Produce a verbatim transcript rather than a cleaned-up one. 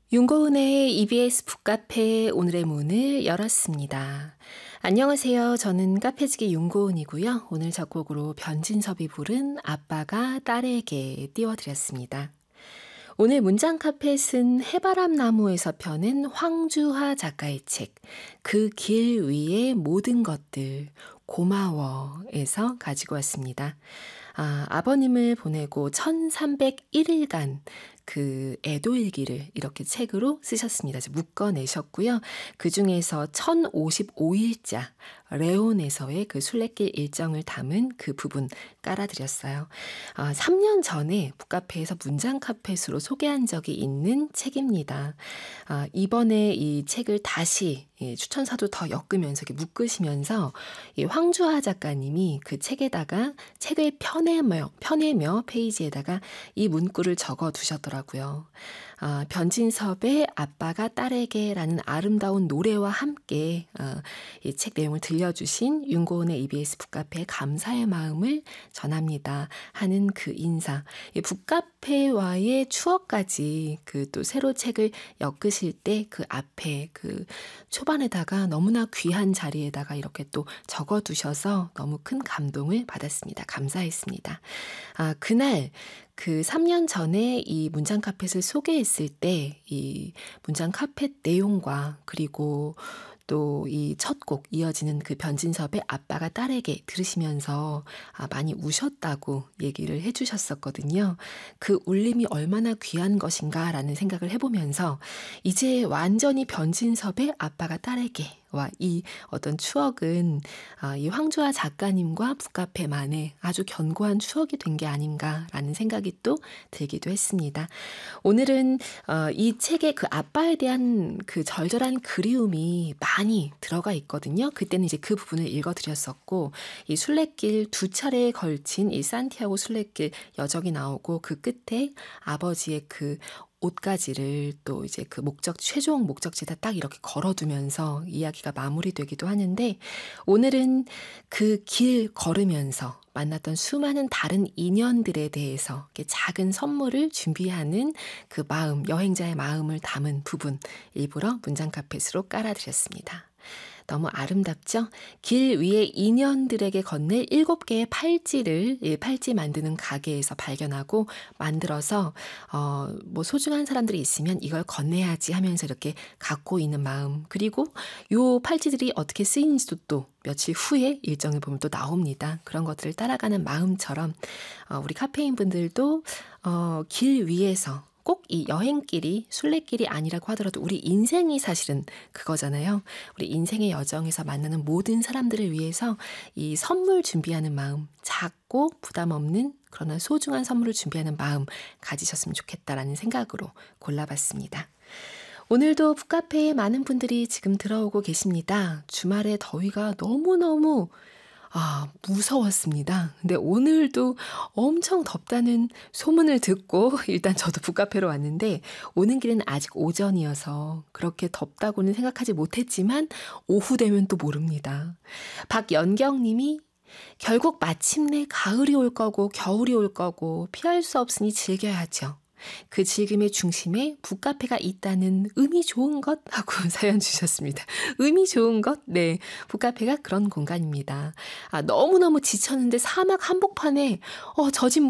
윤고은의 이비에스 북카페 오늘의 문을 열었습니다. 안녕하세요. 저는 카페지기 윤고은이고요. 오늘 작곡으로 변진섭이 부른 아빠가 딸에게 띄워드렸습니다. 오늘 문장 카페 쓴 해바람나무에서 펴낸 황주하 작가의 책 그 길 위의 모든 것들 고마워에서 가지고 왔습니다. 아, 아버님을 보내고 천삼백일 일간 그 애도일기를 이렇게 책으로 쓰셨습니다. 묶어내셨고요. 그중에서 천오십오 일자 레온에서의 그 순례길 일정을 담은 그 부분 깔아드렸어요. 아, 삼 년 전에 북카페에서 문장 카페수로 소개한 적이 있는 책입니다. 아, 이번에 이 책을 다시 예, 추천사도 더 엮으면서 이렇게 묶으시면서 이 황주하 작가님이 그 책에다가 책을 펴내며, 펴내며 페이지에다가 이 문구를 적어 두셨더라고요. 아, 변진섭의 아빠가 딸에게라는 아름다운 노래와 함께 아, 이 책 내용을 들려주신 윤고은의 이비에스 북카페에 감사의 마음을 전합니다 하는 그 인사. 이 북카페와의 추억까지 그 또 새로 책을 엮으실 때 그 앞에 그 초반에다가 너무나 귀한 자리에다가 이렇게 또 적어두셔서 너무 큰 감동을 받았습니다. 감사했습니다. 아, 그날 그 삼 년 전에 이 문장 카펫을 소개했을 때 이 문장 카펫 내용과 그리고 또 이 첫 곡 이어지는 그 변진섭의 아빠가 딸에게 들으시면서 아, 많이 우셨다고 얘기를 해주셨었거든요. 그 울림이 얼마나 귀한 것인가라는 생각을 해보면서 이제 완전히 변진섭의 아빠가 딸에게 와 이 어떤 추억은 아, 이 황주하 작가님과 북카페만의 아주 견고한 추억이 된 게 아닌가라는 생각이 또 들기도 했습니다. 오늘은 어, 이 책에 그 아빠에 대한 그 절절한 그리움이 많이 들어가 있거든요. 그때는 이제 그 부분을 읽어드렸었고 이 순례길 두 차례에 걸친 이 산티아고 순례길 여정이 나오고 그 끝에 아버지의 그 옷가지를 또 이제 그 목적, 최종 목적지에다 딱 이렇게 걸어두면서 이야기가 마무리되기도 하는데 오늘은 그 길 걸으면서 만났던 수많은 다른 인연들에 대해서 이렇게 작은 선물을 준비하는 그 마음, 여행자의 마음을 담은 부분 일부러 문장 카펫으로 깔아드렸습니다. 너무 아름답죠? 길 위에 인연들에게 건넬 일곱 개의 팔찌를 팔찌 만드는 가게에서 발견하고 만들어서 어, 뭐 소중한 사람들이 있으면 이걸 건네야지 하면서 이렇게 갖고 있는 마음 그리고 요 팔찌들이 어떻게 쓰이는지도 또 며칠 후에 일정을 보면 또 나옵니다. 그런 것들을 따라가는 마음처럼 어, 우리 카페인 분들도 어, 길 위에서 꼭 이 여행길이 순례길이 아니라고 하더라도 우리 인생이 사실은 그거잖아요. 우리 인생의 여정에서 만나는 모든 사람들을 위해서 이 선물 준비하는 마음, 작고 부담 없는 그러나 소중한 선물을 준비하는 마음 가지셨으면 좋겠다라는 생각으로 골라봤습니다. 오늘도 북카페에 많은 분들이 지금 들어오고 계십니다. 주말에 더위가 너무너무 아, 무서웠습니다. 근데 오늘도 엄청 덥다는 소문을 듣고 일단 저도 북카페로 왔는데 오는 길은 아직 오전이어서 그렇게 덥다고는 생각하지 못했지만 오후 되면 또 모릅니다. 박연경 님이 결국 마침내 가을이 올 거고 겨울이 올 거고 피할 수 없으니 즐겨야죠. 그 즐김의 중심에 북카페가 있다는 의미 좋은 것 하고 사연 주셨습니다. 의미 좋은 것? 네, 북카페가 그런 공간입니다. 아, 너무너무 지쳤는데 사막 한복판에 어, 젖은